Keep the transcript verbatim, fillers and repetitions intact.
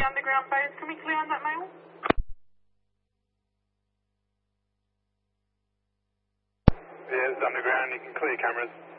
underground base. Can we clear on that mail? Yes, underground. You can clear cameras.